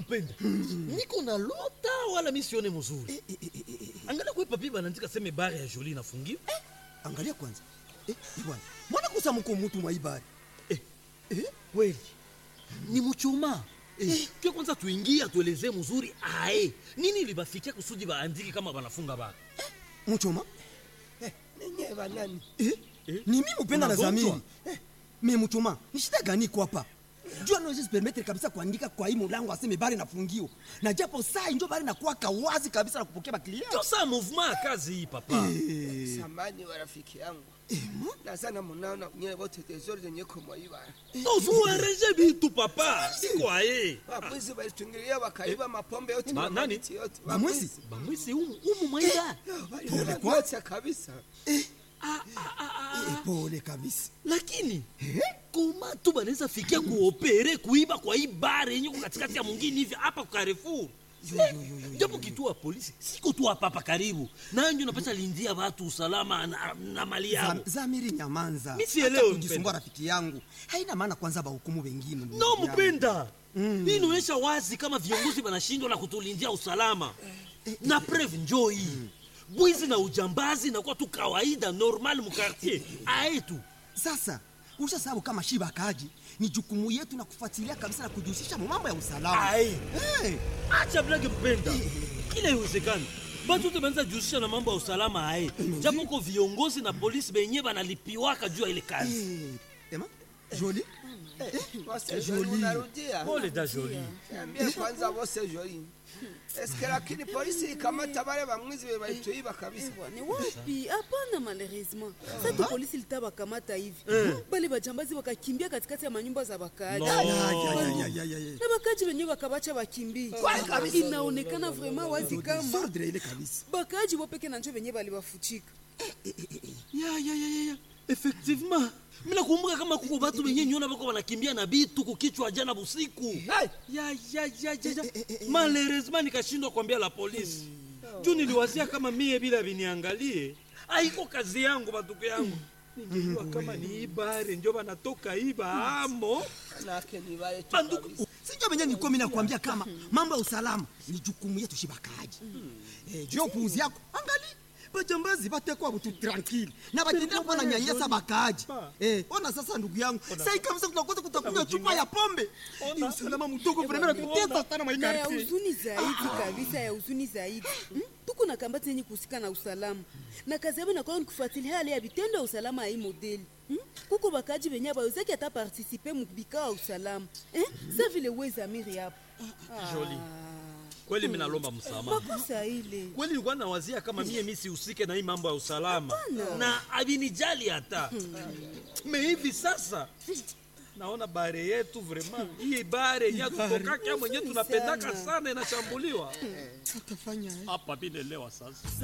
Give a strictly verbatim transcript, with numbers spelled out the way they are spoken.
Mpenda. Niko na lota wala misione mzuri. Eh, eh, eh, eh, eh. Angalia kwa papi banaandika sema bare ya Jolie inafungiwa. Eh, angalia kwanza. Eh, bwana. Mbona kusa mko mtu mwaibari? Eh, eh, kweli. Ni mchuma. Eh, kwa kwanza tuingie atuelezee mzuri ae. Nini libafikia kusudi baandike kama banafunga bara? Eh, mchuma? Eh, ninyi banani? Eh, eh, ni mimi Mpenda na Zamiri. Eh, mimi mchuma. Ni shida gani kwa hapa? Jua no just permettre kabisa kuandika kwa hii mlango aseme bari nafungiwa. Na japo saa ndio bari nakuwa kawazi kabisa na kupokea baklia. Ndio saa movement kazi hii papa. Eh. Samani wa rafiki yangu. Eh, na sana mnaona nyewe wote tezori zenye kumwaiba. Ndio zuareje bitu papa. Siko aye. Wapuzi walitungilia wakaiba mapombe yote na nani yote. Bamwisi? Bamwisi umu umu mwaida. Pole kwa kabisa. Eh. Ah ah ah. Eh, pole kabisa. Lakini eh? Koma tu banaweza fikia kuopere kuiba kwa hii bare yenye katikati ya mwingine hivi hapa kwa Carrefour. Japo kituo polisi siko tu hapa hapa karibu. Na ndio napata lindia watu usalama na, na mali yao. Zam, Zamiri nyamanza. Mimi sielewi kujisumbua rafiki yangu. Haina maana kwanza ba hukumu wengine. No Mpenda. Mm. Hii inaonyesha wazi kama viongozi wanashindwa na kutulindia usalama. Eh, na eh, preuve njoo hii. Mm. Bwizi na ujambazi na kwa tu kawaida normal mu quartier. Aetu. Sasa usha sababu kama shiba kaji ni jukumu yetu na kufuatilia kabisa na kujihusisha mambo ya usalama. Ai. Hey. Acha blage Mpenda. Kila iwezekana. Batu tumeanza jihusisha na mambo ya usalama hai. Japo kwa viongozi na polisi benye banalipiwaka juu ya ile kazi. Eh, ema? Jolie? Eh, Jolie unarudia. Pole da Jolie. Niambie kwanza wose Jolie. Eske lakini polisi ikamata wale bamwizi walituiba kabisa. Ni wapi? Hapana malheureusement. Sasa polisi litaba kamata hivi. Bali bajambazi wakakimbia katikati ya manyumba za bakaaji. Na bakaaji wenyewe wakabacha wakimbie. Inaonekana vraiment wazi kama sordre ile kabisa. Bakaaji wapeke na njoo wenyewe bali wafuchika. Ya ya ya ya. Effectivement. Mina kumbuka kama kuko batu wenye nyona bako wanakimbia na bitu kukichwa jana busiku. Ya ya ya ya. Malheureusement nikashindwa kuambia la polisi. Juu niliwazia kama mie bila viniangalie. Haiko kazi yangu batuko yangu. Ningejua kama ni ibare ndio banatoka iba amo. Nake ni wale tu. Banduku. Sijua benye niko mimi nakwambia kama mambo ya usalama ni jukumu yetu shibakaji. Eh, juu upuuzi yako. Angalia bajambazi batekwa butu tranquille na batendea kwa na nyanyasa bakaaji. Eh, ona sasa ndugu yangu. Sasa kabisa tunakosa kutakunywa chupa ya pombe. Ni usalama mtoko vraiment tuteta sana maikarti. Ya huzuni zaidi kabisa ya huzuni zaidi. Hmm? Tuko na kambati yenye kusika na usalama. Na kazi yao inakuwa ni kufuatilia hali ya vitendo ya usalama hii modeli. Hmm? Kuko bakaji benye bawezaki hata participer mu bikao ya usalama. Eh? Sasa vile weza miri hapo. Jolie. Kweli mimi nalomba msamaha. Makosa ile. Kweli nilikuwa nawazia kama mie mimi sihusike na hii mambo ya usalama. Na avinijali hata. Me hivi sasa naona bare yetu vraiment hii bare yenyewe kutoka kama mwenyewe tunapendaka sana inashambuliwa. Tutafanya hapa bila leo sasa.